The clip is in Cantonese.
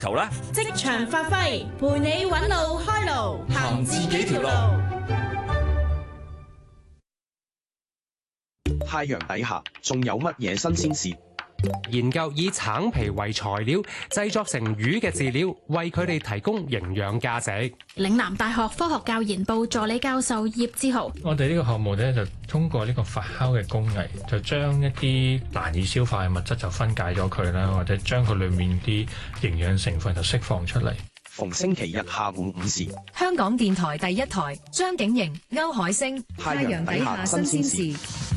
求啦！ 職場發揮，陪你搵路開路，行自己條路。 太陽底下仲有乜嘢新鮮事？ 研究以橙皮為材料製作成魚嘅飼料，為佢哋提供營養價值。 嶺南大學科學教研部助理教授葉志豪， 我哋呢個項目咧就通過呢個發酵嘅工藝，就將一啲難以消化嘅物質就分解咗佢啦，或者將佢裡面啲營養成分就釋放出嚟。 逢星期日下午5時， 香港電台第一台，張景瑩、歐海星， 太陽底下新鮮事。